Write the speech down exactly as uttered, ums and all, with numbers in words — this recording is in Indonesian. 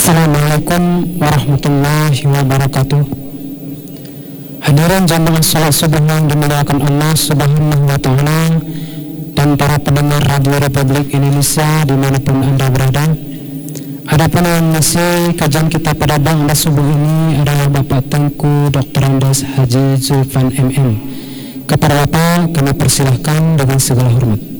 Assalamualaikum warahmatullahi wabarakatuh. Hadirin jamaah salat subuh yang dimuliakan Allah Subhanahu wa Ta'ala, dan para pendengar Radio Republik Indonesia dimanapun Anda berada. Adapun yang mengisi kajian kita pada bangda subuh ini adalah Bapak Tengku Doktor Andes Haji Zulfan M M. Kepada Bapak kami persilahkan dengan segala hormat.